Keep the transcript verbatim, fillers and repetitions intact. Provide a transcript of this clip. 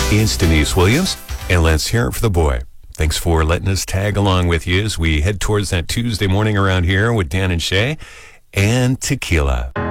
It's Denise Williams, and let's hear it for the boy. Thanks for letting us tag along with you as we head towards that Tuesday morning around here with Dan and Shay and Tequila.